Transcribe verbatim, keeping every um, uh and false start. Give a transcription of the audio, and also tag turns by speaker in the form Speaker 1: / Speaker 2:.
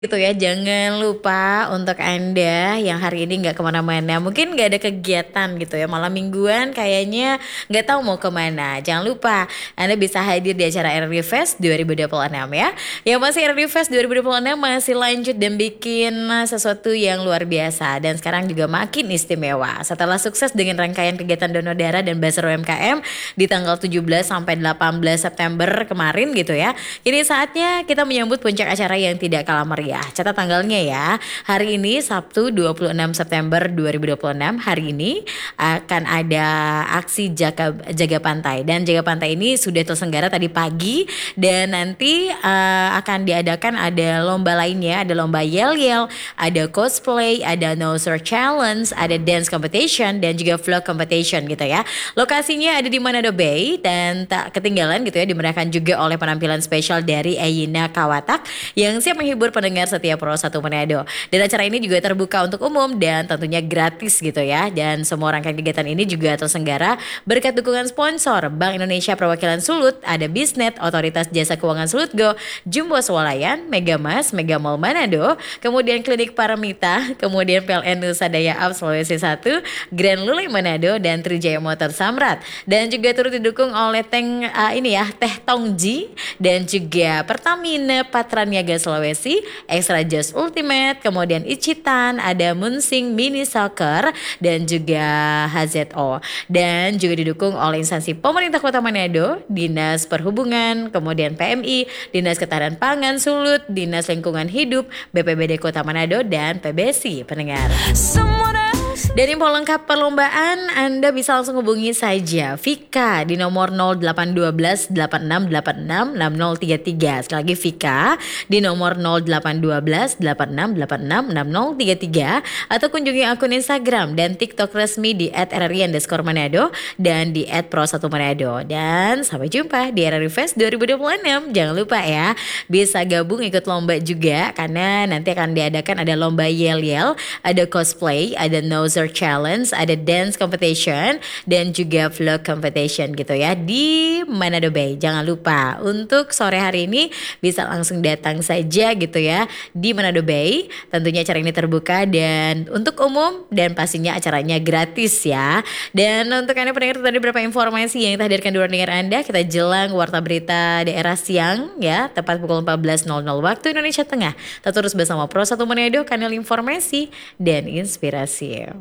Speaker 1: Gitu ya, jangan lupa untuk Anda yang hari ini nggak kemana-mana, mungkin nggak ada kegiatan gitu ya, malam mingguan kayaknya nggak tahu mau kemana. Jangan lupa Anda bisa hadir di acara R R B Fest dua ribu dua puluh enam ya. Yang masih R R B Fest dua ribu dua puluh enam masih lanjut dan bikin sesuatu yang luar biasa dan sekarang juga makin istimewa. Setelah sukses dengan rangkaian kegiatan donor darah dan bazar U M K M di tanggal tujuh belas sampai delapan belas September kemarin gitu ya. Ini saatnya kita menyambut puncak acara yang tidak kalah meriah. Catat tanggalnya ya. Hari ini Sabtu dua puluh enam September dua ribu dua puluh enam, hari ini akan ada aksi jaga jaga pantai dan jaga pantai ini sudah terselenggara tadi pagi dan nanti uh, akan diadakan ada lomba lainnya, ada lomba yel-yel, ada cosplay, ada noser challenge, ada dance competition dan juga vlog competition gitu ya. Lokasinya ada di Manado Bay dan tak ketinggalan gitu ya, dimeriahkan juga oleh penampilan spesial dari Ayina Kawatak yang siap menghibur pendengar setiap Pro satu Manado. Dan acara ini juga terbuka untuk umum dan tentunya gratis gitu ya. Dan semua rangkaian kegiatan ini juga terselenggara berkat dukungan sponsor Bank Indonesia Perwakilan Sulut, ada Bisnet, Otoritas Jasa Keuangan Sulut Go, Jumbo Swalayan, Megamas, Mega Mall Manado, kemudian Klinik Paramita, kemudian P L N Nusa Daya Up Sulawesi satu, Grand Lule Manado dan Trijaya Motor Samrat. Dan juga turut didukung oleh Teng uh, ini ya, Teh Tongji dan juga Pertamina Patraniaga Sulawesi, Extra Just Ultimate, kemudian Ichitan, ada Munsing Mini Soccer dan juga H Z O. Dan juga didukung oleh instansi pemerintah Kota Manado, Dinas Perhubungan, kemudian P M I, Dinas Ketahanan Pangan Sulut, Dinas Lingkungan Hidup, B P B D Kota Manado dan P B S I pendengar. Dan info lengkap perlombaan Anda bisa langsung hubungi saja Vika di nomor nol delapan satu dua delapan enam delapan enam enam nol tiga tiga. Sekali lagi Vika di nomor nol delapan satu dua delapan enam delapan enam enam nol tiga tiga atau kunjungi akun Instagram dan TikTok resmi di et r r i underscore manado dan di et pro satu manado. Dan sampai jumpa di R R B Fest dua ribu dua puluh enam. Jangan lupa ya, bisa gabung ikut lomba juga karena nanti akan diadakan ada lomba yel-yel, ada cosplay, ada noser challenge, ada dance competition dan juga vlog competition gitu ya di Manado Bay. Jangan lupa untuk sore hari ini bisa langsung datang saja gitu ya di Manado Bay. Tentunya acara ini terbuka dan untuk umum dan pastinya acaranya gratis ya. Dan untuk Anda pendengar tadi beberapa informasi yang kita hadirkan di ruang dengar Anda. Kita jelang warta berita daerah siang ya, tepat pukul empat belas nol nol waktu Indonesia Tengah. Tetap terus bersama Pro satu Manado, kanal informasi dan inspirasi.